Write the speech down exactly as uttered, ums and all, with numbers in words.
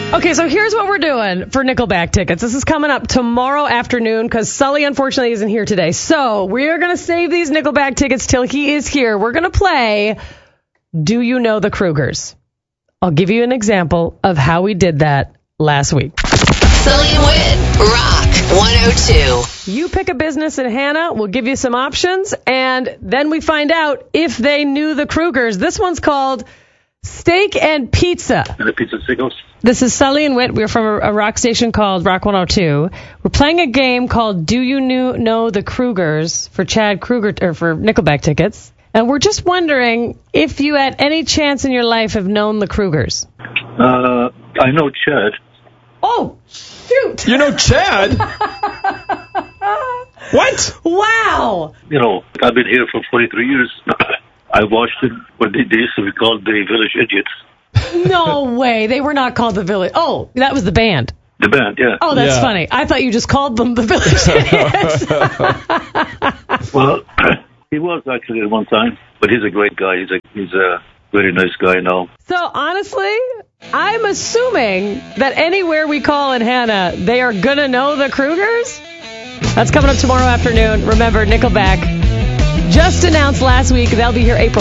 Okay, so here's what we're doing for Nickelback tickets. This is coming up tomorrow afternoon because Sully, unfortunately, isn't here today. So we're going to save these Nickelback tickets till he is here. We're going to play Do You Know the Krugers? I'll give you an example of how we did that last week. Sully and Wit, Rock one oh two. You pick a business and Hannah will give you some options, and then we find out if they knew the Krugers. This one's called Steak and Pizza. And the pizza signals. This is Sully and Wit. We're from a, a rock station called Rock one oh two. We're playing a game called Do You Knew, Know the Krugers for Chad Kroeger, or for Nickelback tickets. And we're just wondering if you at any chance in your life have known the Krugers. Uh, I know Chad. Oh, shoot. You know Chad? What? Wow. You know, I've been here for forty-three years. I watched it when they, they used to be called the Village Idiots. No way. They were not called the Village. Oh, that was the band. The band, yeah. Oh, that's Yeah. funny. I thought you just called them the Village Idiots. Well, he was actually at one time, but he's a great guy. He's a he's a very nice guy now. So, honestly, I'm assuming that anywhere we call in Hannah, they are going to know the Krugers. That's coming up tomorrow afternoon. Remember, Nickelback just announced last week they'll be here April